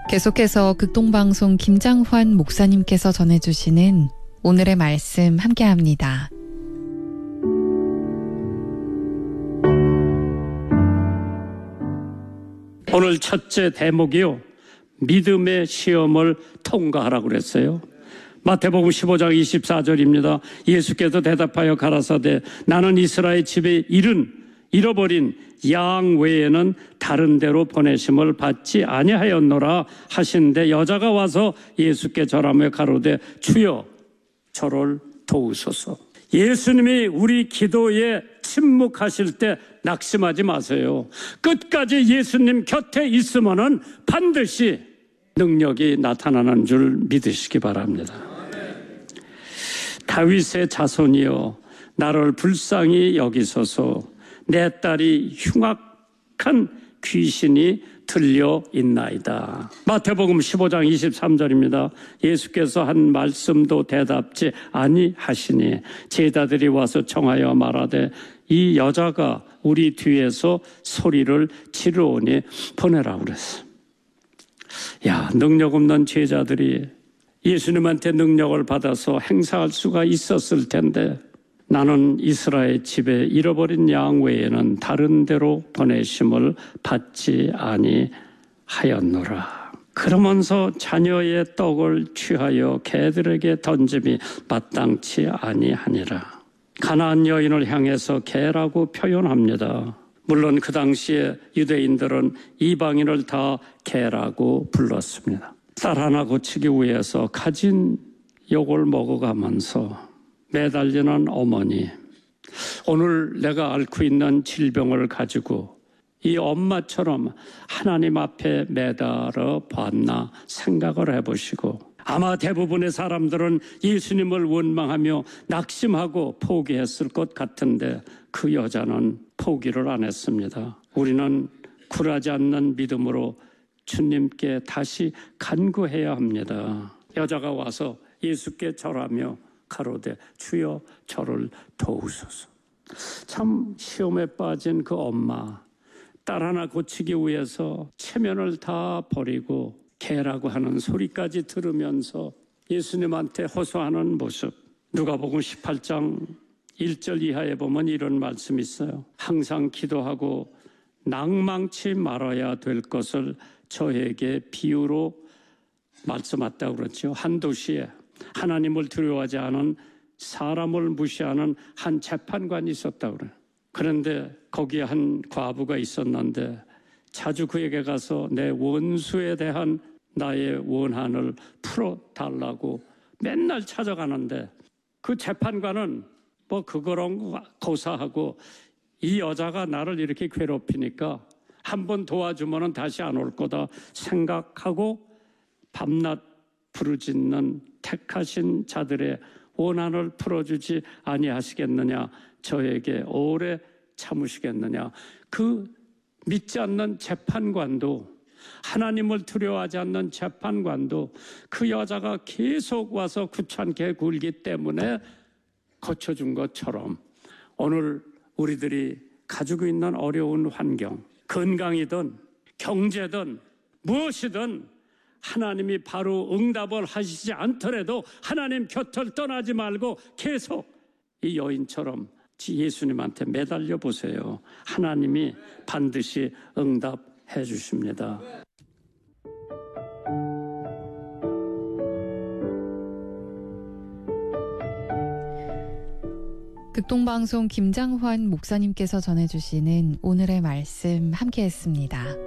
계속해서 극동방송 김장환 목사님께서 전해주시는 오늘의 말씀 함께합니다. 오늘 첫째 대목이요, 믿음의 시험을 통과하라고 그랬어요. 마태복음 15장 24절입니다. 예수께서 대답하여 가라사대 나는 이스라엘 집에 잃어버린 양 외에는 다른 데로 보내심을 받지 아니하였노라 하신데 여자가 와서 예수께 절하며 가로되 주여 저를 도우소서. 예수님이 우리 기도에 침묵하실 때 낙심하지 마세요. 끝까지 예수님 곁에 있으면은 반드시 능력이 나타나는 줄 믿으시기 바랍니다. 다윗의 자손이여 나를 불쌍히 여기소서. 내 딸이 흉악한 귀신이 들려 있나이다. 마태복음 15장 23절입니다. 예수께서 한 말씀도 대답지 아니하시니 제자들이 와서 청하여 말하되 이 여자가 우리 뒤에서 소리를 지르오니 보내라고 그랬어요. 야, 능력 없는 제자들이 예수님한테 능력을 받아서 행사할 수가 있었을 텐데 나는 이스라엘 집에 잃어버린 양 외에는 다른 데로 보내심을 받지 아니하였노라. 그러면서 자녀의 떡을 취하여 개들에게 던짐이 마땅치 아니하니라. 가나안 여인을 향해서 개라고 표현합니다. 물론 그 당시에 유대인들은 이방인을 다 개라고 불렀습니다. 딸 하나 고치기 위해서 가진 욕을 먹어가면서 매달리는 어머니, 오늘 내가 앓고 있는 질병을 가지고 이 엄마처럼 하나님 앞에 매달아 봤나 생각을 해보시고, 아마 대부분의 사람들은 예수님을 원망하며 낙심하고 포기했을 것 같은데 그 여자는 포기를 안 했습니다. 우리는 굴하지 않는 믿음으로 주님께 다시 간구해야 합니다. 여자가 와서 예수께 절하며 가로되 주여 저를 도우소서. 참 시험에 빠진 그 엄마, 딸 하나 고치기 위해서 체면을 다 버리고 개라고 하는 소리까지 들으면서 예수님한테 호소하는 모습. 누가복음 18장 1절 이하에 보면 이런 말씀이 있어요. 항상 기도하고 낭망치 말아야 될 것을 저에게 비유로 말씀하셨다고 그랬죠. 한 도시에 하나님을 두려워하지 않은 사람을 무시하는 한 재판관이 있었다고 그래요. 그런데 거기에 한 과부가 있었는데 자주 그에게 가서 내 원수에 대한 나의 원한을 풀어달라고 맨날 찾아가는데 그 재판관은 뭐 그거랑 고사하고 이 여자가 나를 이렇게 괴롭히니까 한번 도와주면 다시 안 올 거다 생각하고 밤낮 부르짖는 택하신 자들의 원한을 풀어주지 아니하시겠느냐, 저에게 오래 참으시겠느냐. 그 믿지 않는 재판관도, 하나님을 두려워하지 않는 재판관도 그 여자가 계속 와서 귀찮게 굴기 때문에 고쳐준 것처럼 오늘 우리들이 가지고 있는 어려운 환경, 건강이든 경제든 무엇이든 하나님이 바로 응답을 하시지 않더라도 하나님 곁을 떠나지 말고 계속 이 여인처럼 예수님한테 매달려 보세요. 하나님이 반드시 응답해 주십니다. 극동방송 김장환 목사님께서 전해주시는 오늘의 말씀 함께했습니다.